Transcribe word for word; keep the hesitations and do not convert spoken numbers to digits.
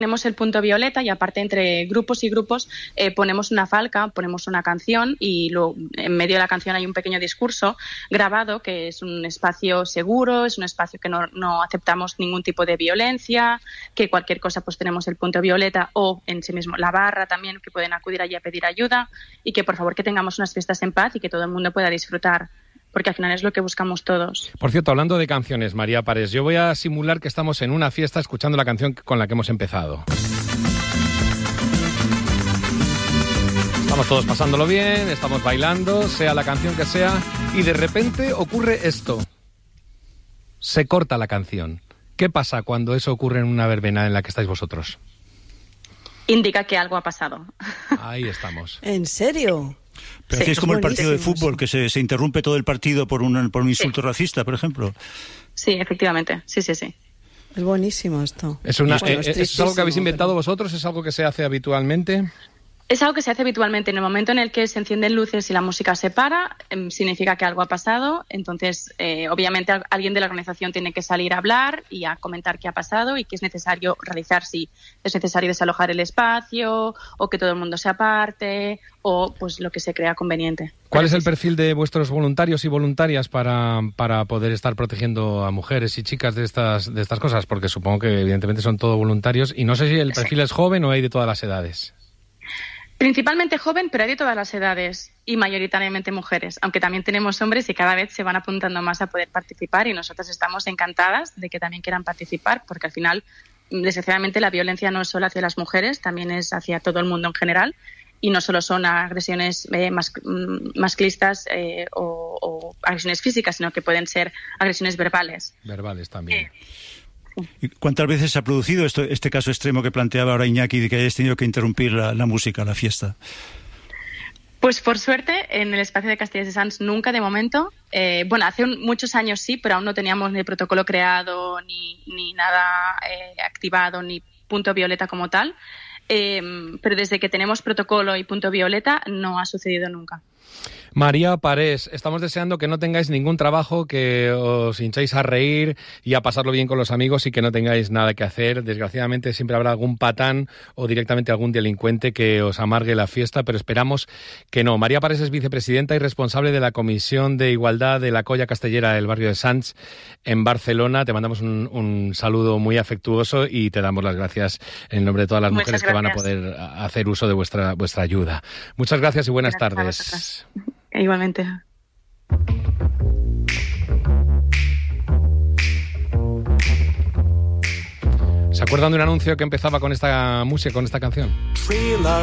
Tenemos el punto violeta y aparte entre grupos y grupos eh, ponemos una falca, ponemos una canción y luego en medio de la canción hay un pequeño discurso grabado que es un espacio seguro, es un espacio que no, no aceptamos ningún tipo de violencia, que cualquier cosa pues tenemos el punto violeta o en sí mismo la barra también, que pueden acudir allí a pedir ayuda y que por favor que tengamos unas fiestas en paz y que todo el mundo pueda disfrutar, porque al final es lo que buscamos todos. Por cierto, hablando de canciones, María Parés, yo voy a simular que estamos en una fiesta escuchando la canción con la que hemos empezado. Estamos todos pasándolo bien, estamos bailando, sea la canción que sea, y de repente ocurre esto. Se corta la canción. ¿Qué pasa cuando eso ocurre en una verbena en la que estáis vosotros? Indica que algo ha pasado. Ahí estamos. ¿En serio? Pero Sí, es como el partido de fútbol, eso. que se, se interrumpe todo el partido por un, por un insulto Sí. racista, por ejemplo. Sí, efectivamente, sí, sí, sí. Es buenísimo esto. ¿Es, una, Bueno, eh, es ¿Es algo que habéis tristísimo, inventado pero- vosotros? ¿Es algo que se hace habitualmente? Es algo que se hace habitualmente. En el momento en el que se encienden luces y la música se para, eh, significa que algo ha pasado. Entonces, eh, obviamente, al- alguien de la organización tiene que salir a hablar y a comentar qué ha pasado y qué es necesario realizar, si es necesario desalojar el espacio o que todo el mundo se aparte o pues lo que se crea conveniente. ¿Cuál Pero es sí, el sí. perfil de vuestros voluntarios y voluntarias para, para poder estar protegiendo a mujeres y chicas de estas, de estas cosas? Porque supongo que evidentemente son todos voluntarios y no sé si el perfil es joven o hay de todas las edades. Principalmente joven, pero hay de todas las edades y mayoritariamente mujeres, aunque también tenemos hombres y cada vez se van apuntando más a poder participar y nosotras estamos encantadas de que también quieran participar, porque al final, desgraciadamente, la violencia no es solo hacia las mujeres, también es hacia todo el mundo en general y no solo son agresiones eh, mas, mm, masclistas eh, o, o agresiones físicas, sino que pueden ser agresiones verbales. Verbales también. Eh, ¿Y cuántas veces se ha producido esto, este caso extremo que planteaba ahora Iñaki, de que hayáis tenido que interrumpir la, la música, la fiesta? Pues por suerte, en el espacio de Castellers de Sants nunca de momento. Eh, bueno, hace un, muchos años sí, pero aún no teníamos ni el protocolo creado, ni, ni nada eh, activado, ni punto violeta como tal. Eh, pero desde que tenemos protocolo y punto violeta no ha sucedido nunca. María Parés, estamos deseando que no tengáis ningún trabajo, que os hinchéis a reír y a pasarlo bien con los amigos y que no tengáis nada que hacer. Desgraciadamente siempre habrá algún patán o directamente algún delincuente que os amargue la fiesta, pero esperamos que no. María Parés es vicepresidenta y responsable de la Comisión de Igualdad de la Colla Castellera del barrio de Sants en Barcelona. Te mandamos un, un saludo muy afectuoso y te damos las gracias en nombre de todas las Muchas mujeres que van a gracias. poder hacer uso de vuestra, vuestra ayuda. Muchas gracias y buenas Gracias a tardes. vosotras. Igualmente. ¿Se acuerdan de un anuncio que empezaba con esta música, con esta canción?